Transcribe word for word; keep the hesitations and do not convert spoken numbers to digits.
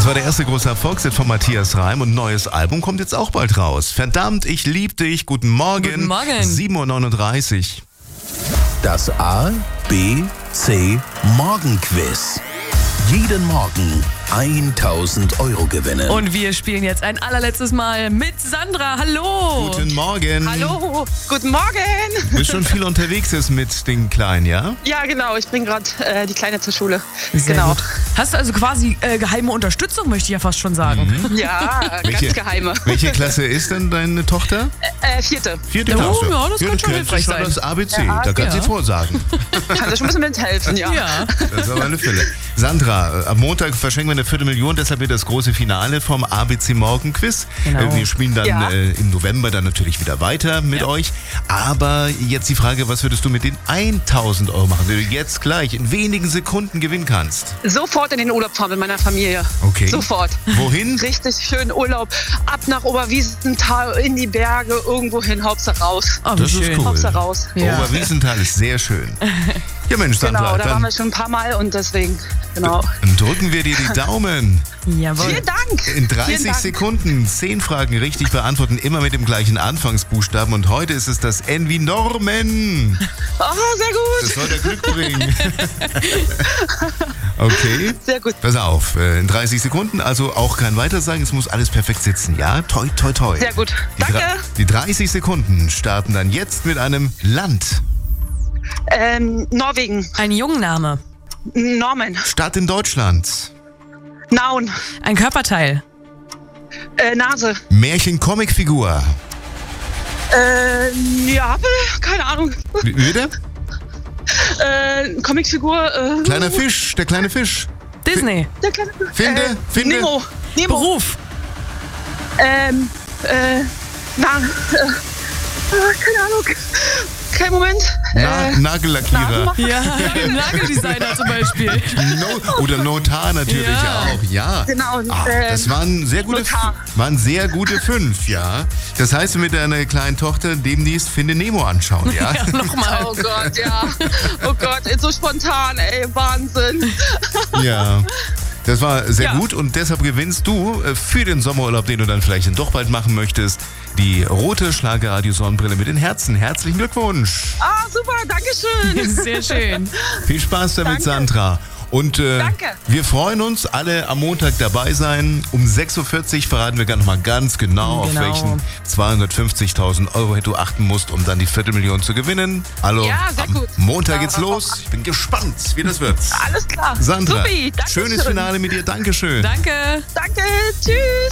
Das war der erste große Erfolgshit von Matthias Reim und ein neues Album kommt jetzt auch bald raus. Verdammt, ich lieb dich. Guten Morgen. Guten Morgen. sieben Uhr neununddreißig. Das A, B, C Morgenquiz. Jeden Morgen tausend Euro gewinnen. Und wir spielen jetzt ein allerletztes Mal mit Sandra. Hallo. Guten Morgen. Hallo, guten Morgen. Du bist schon viel unterwegs jetzt mit den Kleinen, ja? Ja, genau, ich bringe gerade äh, die Kleine zur Schule. Sehr genau. gut. Hast du also quasi äh, geheime Unterstützung, möchte ich ja fast schon sagen. Mhm. Ja, Welche- ganz geheime. Welche Klasse ist denn deine Tochter? Äh, vierte. Vierte Oh, Klasse. ja, das kann schon kennst du hilfreich schon sein. das A B C, Ja, da kann ja. sie vorsagen. Kann dir schon ein bisschen mithelfen, ja. Ja. Das ist aber eine Fülle. Sandra, äh, am Montag verschenken wir eine Viertelmillion, deshalb wird das große Finale vom A B C Morgen Quiz. Genau. Äh, Wir spielen dann Ja. äh, im November dann natürlich wieder weiter mit Ja. euch. Aber jetzt die Frage, was würdest du mit den tausend Euro machen, wenn du jetzt gleich in wenigen Sekunden gewinnen kannst? Sofort in den Urlaub fahren mit meiner Familie. Okay. Sofort. Wohin? Richtig schön Urlaub. Ab nach Oberwiesenthal, in die Berge, irgendwo hin, Hauptsache raus. Oh, wie Das ist schön. cool. Hauptsache raus. Ja. Oberwiesenthal ist sehr schön. Ja Mensch, Sandra, Genau, da waren dann wir schon ein paar Mal und deswegen, genau. drücken wir dir die Daumen. Jawohl. Vielen Dank. In Vielen dreißig Dank. Sekunden zehn Fragen richtig beantworten, immer mit dem gleichen Anfangsbuchstaben. Und heute ist es das N wie Norman. Oh, sehr gut. Das soll der Glück bringen. Okay. Sehr gut. Pass auf, äh, in dreißig Sekunden, also auch kein Weitersagen, es muss alles perfekt sitzen, ja? Toi, toi, toi. Sehr gut. Die, Danke. dra- die dreißig Sekunden starten dann jetzt mit einem Land. Ähm, Norwegen. Ein Jungenname. Norman. Stadt in Deutschland. Nauen. Ein Körperteil. Äh, Nase. Märchen-Comicfigur. Äh, Neapel? Keine Ahnung. Wie- Bitte? Äh, Comicfigur. Äh, Kleiner Fisch, der kleine Fisch. Disney. Der kleine, Finde, äh, finde. Nemo. Nemo. Beruf. Ähm, äh, na, äh, äh, keine Ahnung. Kein Moment. Na, Äh, Nagellackierer. Nasenmacher. Ja, Nageldesigner zum Beispiel. No, oder Notar natürlich Ja. auch, ja. Genau, Ah, äh, das waren sehr gute, Notar. waren sehr gute fünf, ja. Das heißt, du mit deiner kleinen Tochter demnächst Finde Nemo anschauen, ja? Ja, nochmal. Oh Gott, ja. Oh Gott, so spontan, ey, Wahnsinn. Ja. Das war sehr Ja. gut und deshalb gewinnst du äh, für den Sommerurlaub, den du dann vielleicht dann doch bald machen möchtest, die rote Schlagerradio-Sonnenbrille mit den Herzen. Herzlichen Glückwunsch. Ah, super, dankeschön. Sehr schön. Viel Spaß damit, Danke. Sandra. Und äh, Danke. wir freuen uns, alle am Montag dabei sein. Um sechs Uhr vierzig verraten wir noch mal ganz genau, Genau. auf welchen zweihundertfünfzigtausend Euro du achten musst, um dann die Viertelmillion zu gewinnen. Also Ja, sehr am gut. Montag Ja, geht's das los. Ich bin gespannt, wie das wird. Alles klar. Sandra, Supi, danke schönes schön. Finale mit dir. Dankeschön. Danke. Danke, tschüss.